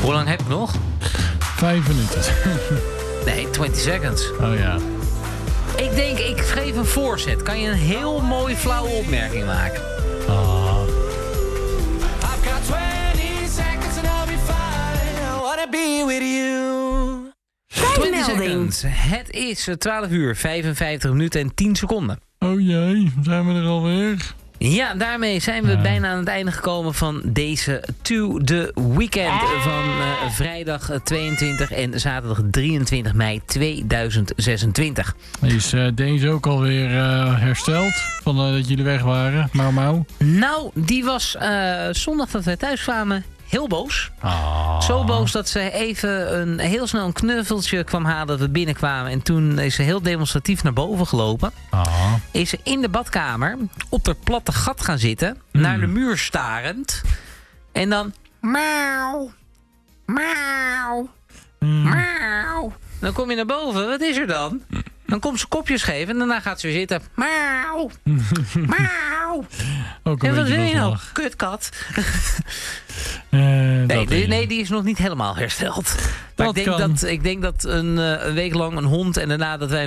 Hoe lang heb ik nog? 5 minuten. Nee, 20 seconds. Oh ja. Ik denk, ik geef een voorzet. Kan je een heel mooi flauwe opmerking maken? Ah. I've got 20 seconds and I'll be fine. I wanna be with you. 20 seconds. Het is 12 uur, 55 minuten en 10 seconden. Oh jee, zijn we er alweer? Ja, daarmee zijn we bijna aan het einde gekomen van deze To The Weekend van vrijdag 22 en zaterdag 23 mei 2026. Is deze ook alweer hersteld van dat jullie weg waren? Mau. Nou, die was zondag dat wij thuis kwamen heel boos. Zo boos dat ze even heel snel een knuffeltje kwam halen dat we binnenkwamen. En toen is ze heel demonstratief naar boven gelopen. Is ze in de badkamer op het platte gat gaan zitten. Naar de muur starend. En dan... Mauw. Mauw. Mauw. Dan kom je naar boven. Wat is er dan? Dan komt ze kopjes geven en daarna gaat ze weer zitten. Mauw. Mauw. En wat wil je nou? Kutkat. Nee, die is nog niet helemaal hersteld. Maar ik denk dat een week lang een hond en daarna dat wij